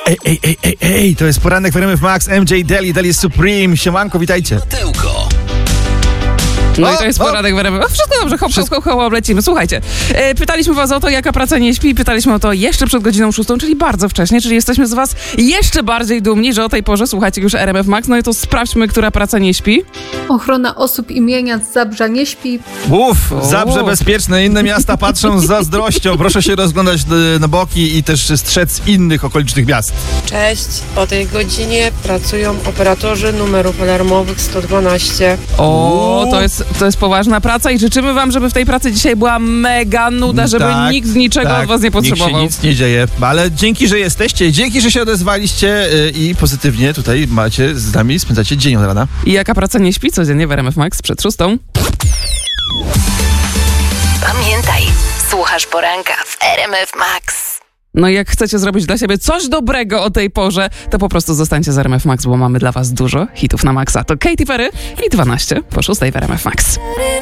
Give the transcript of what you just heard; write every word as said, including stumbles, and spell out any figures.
Ej, ej, ej, ej, ej, to jest poranek w R M F Max, M J Deli, Deli Supreme, siemanko, witajcie. Matełko. No O, i to jest o. poranek w R M F. Wszystko dobrze, hop, hop, hop, hop, lecimy. Słuchajcie, e, pytaliśmy was o to, jaka praca nie śpi, pytaliśmy o to jeszcze przed godziną szóstą, czyli bardzo wcześnie, czyli jesteśmy z was jeszcze bardziej dumni, że o tej porze słuchacie już R M F Max, no i to sprawdźmy, która praca nie śpi. Ochrona osób imienia z Zabrza nie śpi. Uff, O. Zabrze bezpieczne, inne miasta patrzą z zazdrością. Proszę się rozglądać e, na boki i też strzec innych okolicznych miast. Cześć, o tej godzinie pracują operatorzy numerów alarmowych sto dwanaście. O, to jest, to jest poważna praca i życzymy wam, żeby w tej pracy dzisiaj była mega nuda, żeby Tak, nikt z niczego tak, od was nie potrzebował. Nikt się nic nie dzieje, ale dzięki, że jesteście, dzięki, że się odezwaliście e, i pozytywnie tutaj macie z nami, spędzacie dzień od rana. I jaka praca nie śpi codziennie w R M F Max przed szóstą. Pamiętaj, słuchasz poranka w R M F Max. No i jak chcecie zrobić dla siebie coś dobrego o tej porze, to po prostu zostańcie z R M F Max, bo mamy dla was dużo hitów na maksa. To Katy Perry i dwanaście po szóstej w R M F Max.